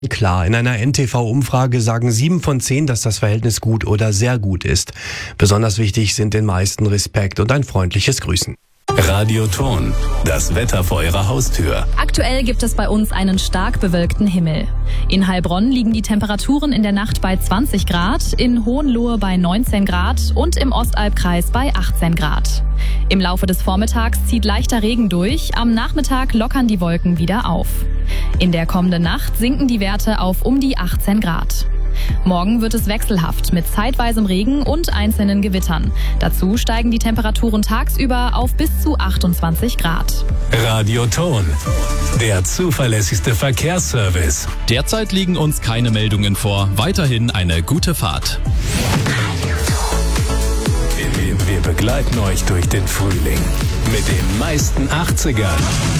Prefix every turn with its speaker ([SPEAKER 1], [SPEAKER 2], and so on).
[SPEAKER 1] Klar, in einer NTV-Umfrage sagen 7 von 10, dass das Verhältnis gut oder sehr gut ist. Besonders wichtig sind den meisten Respekt und ein freundliches Grüßen.
[SPEAKER 2] Radioton, das Wetter vor Ihrer Haustür.
[SPEAKER 3] Aktuell gibt es bei uns einen stark bewölkten Himmel. In Heilbronn liegen die Temperaturen in der Nacht bei 20 Grad, in Hohenlohe bei 19 Grad und im Ostalbkreis bei 18 Grad. Im Laufe des Vormittags zieht leichter Regen durch, am Nachmittag lockern die Wolken wieder auf. In der kommenden Nacht sinken die Werte auf um die 18 Grad. Morgen wird es wechselhaft mit zeitweisem Regen und einzelnen Gewittern. Dazu steigen die Temperaturen tagsüber auf bis zu 28 Grad.
[SPEAKER 2] Radioton, der zuverlässigste Verkehrsservice.
[SPEAKER 4] Derzeit liegen uns keine Meldungen vor. Weiterhin eine gute Fahrt.
[SPEAKER 2] Wir begleiten euch durch den Frühling mit den meisten 80ern.